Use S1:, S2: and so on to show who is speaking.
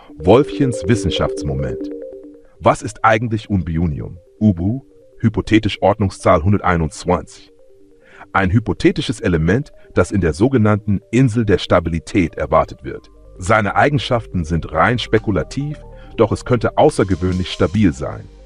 S1: Wolfchens Wissenschaftsmoment. Was ist eigentlich Unbiunium? Ubu, hypothetisch Ordnungszahl 121. Ein hypothetisches Element, das in der sogenannten Insel der Stabilität erwartet wird. Seine Eigenschaften sind rein spekulativ, doch es könnte außergewöhnlich stabil sein.